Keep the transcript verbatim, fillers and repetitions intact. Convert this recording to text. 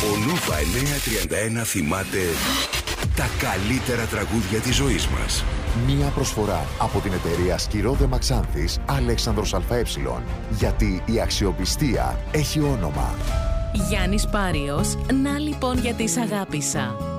Ο Νούβα εννιακόσια τριάντα ένα θυμάται τα καλύτερα τραγούδια της ζωής μας. Μία προσφορά από την εταιρεία Σκυρόδε Μαξάνθης Αλέξανδρος ΑΕ. Γιατί η αξιοπιστία έχει όνομα. Γιάννης Πάριος, να λοιπόν γιατί σ' αγάπησα.